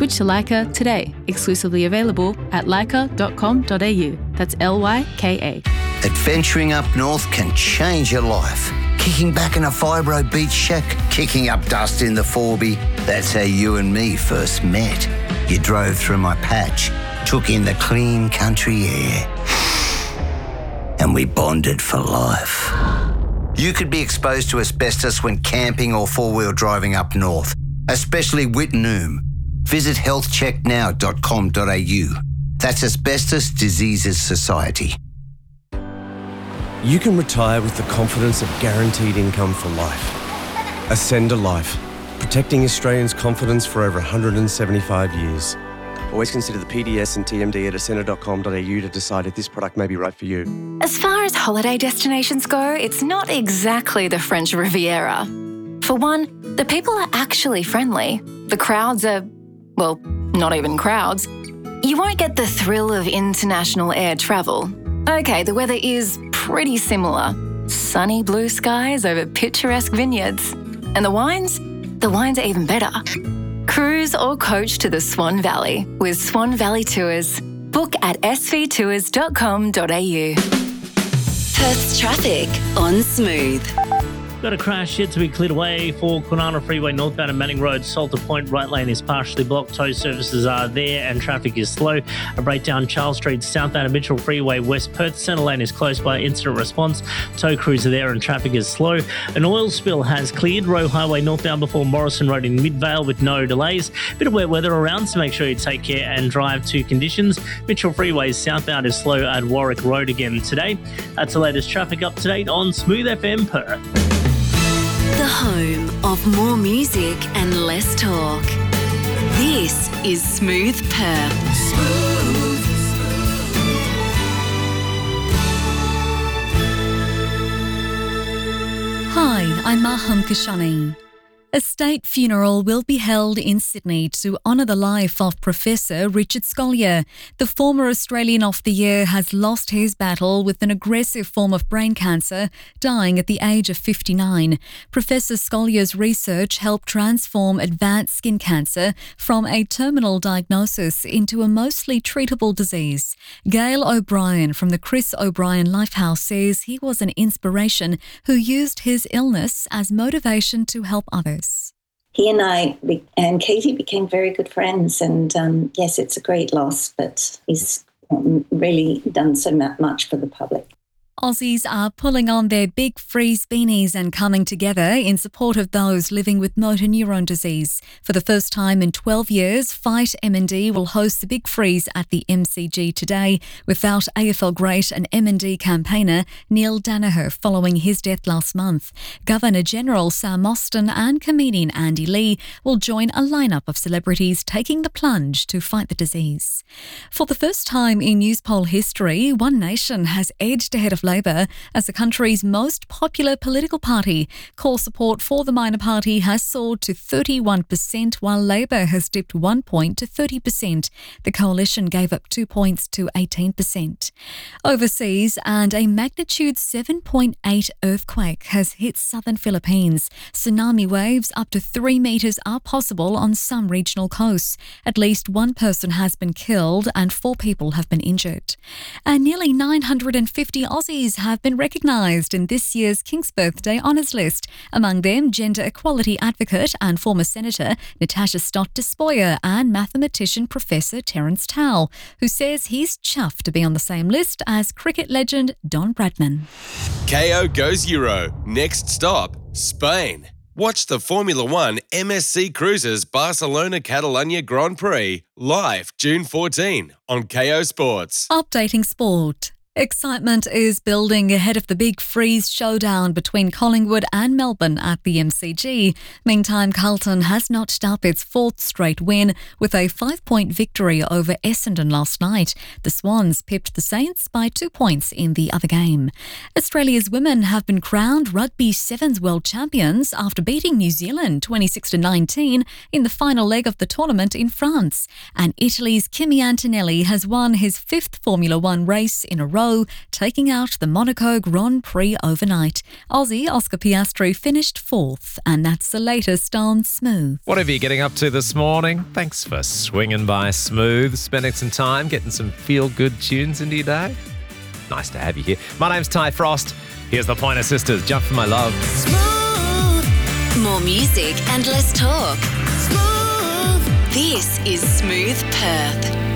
Switch to Leica today, exclusively available at leica.com.au. That's Lyka. Adventuring up north can change your life. Kicking back in a fibro beach shack, kicking up dust in the Forby. That's how you and me first met. You drove through my patch, took in the clean country air, and we bonded for life. You could be exposed to asbestos when camping or four-wheel driving up north, especially Wittenoom. Visit healthchecknow.com.au. That's Asbestos Diseases Society. You can retire with the confidence of guaranteed income for life. Ascend a Life, protecting Australians' confidence for over 175 years. Always consider the PDS and TMD at ascender.com.au to decide if this product may be right for you. As far as holiday destinations go, it's not exactly the French Riviera. For one, the people are actually friendly. The crowds are, well, not even crowds. You won't get the thrill of international air travel. Okay, the weather is pretty similar. Sunny blue skies over picturesque vineyards. And the wines? The wines are even better. Cruise or coach to the Swan Valley with Swan Valley Tours. Book at svtours.com.au. Perth's traffic on Smooth. Got a crash yet to be cleared away for Kwinana Freeway northbound and Manning Road. Salter Point right lane is partially blocked. Tow services are there and traffic is slow. A breakdown Charles Street southbound and Mitchell Freeway West Perth. Centre lane is closed by incident response. Tow crews are there and traffic is slow. An oil spill has cleared Roe Highway northbound before Morrison Road in Midvale with no delays. Bit of wet weather around, so make sure you take care and drive to conditions. Mitchell Freeway southbound is slow at Warwick Road again today. That's the latest traffic up to date on Smooth FM Perth. The home of more music and less talk. This is Smooth Perth. Smooth. Hi, I'm Maham Kashani. A state funeral will be held in Sydney to honour the life of Professor Richard Scolyer. The former Australian of the Year has lost his battle with an aggressive form of brain cancer, dying at the age of 59. Professor Scolyer's research helped transform advanced skin cancer from a terminal diagnosis into a mostly treatable disease. Gail O'Brien from the Chris O'Brien Lifehouse says he was an inspiration who used his illness as motivation to help others. He and I and Katie became very good friends, and yes, it's a great loss, but he's really done so much for the public. Aussies are pulling on their big freeze beanies and coming together in support of those living with motor neuron disease. For the first time in 12 years, Fight MND will host the big freeze at the MCG today without AFL great and MND campaigner Neil Danaher following his death last month. Governor-General Sam Mostyn and comedian Andy Lee will join a lineup of celebrities taking the plunge to fight the disease. For the first time in Newspoll history, One Nation has edged ahead of Labor as the country's most popular political party. Core support for the minor party has soared to 31%, while Labor has dipped 1 point to 30%. The coalition gave up 2 points to 18%. Overseas, and a magnitude 7.8 earthquake has hit southern Philippines. Tsunami waves up to 3 metres are possible on some regional coasts. At least one person has been killed and 4 people have been injured. And nearly 950 Aussies have been recognised in this year's King's Birthday Honours list. Among them, gender equality advocate and former Senator Natasha Stott Despoja and mathematician Professor Terence Towle, who says he's chuffed to be on the same list as cricket legend Don Bradman. KO goes Euro. Next stop, Spain. Watch the Formula One MSC Cruises Barcelona Catalunya Grand Prix live June 14 on KO Sports. Updating sport. Excitement is building ahead of the big freeze showdown between Collingwood and Melbourne at the MCG. Meantime, Carlton has notched up its 4th straight win with a 5-point victory over Essendon last night. The Swans pipped the Saints by 2 points in the other game. Australia's women have been crowned Rugby Sevens World Champions after beating New Zealand 26-19 in the final leg of the tournament in France. And Italy's Kimi Antonelli has won his 5th Formula One race in a row, row, taking out the Monaco Grand Prix overnight. Aussie Oscar Piastri finished 4th, and that's the latest on Smooth. Whatever you're getting up to this morning, thanks for swinging by Smooth, spending some time, getting some feel-good tunes into your day. Nice to have you here. My name's Ty Frost. Here's the Pointer Sisters, Jump for My Love. Smooth. More music and less talk. Smooth. This is Smooth Perth.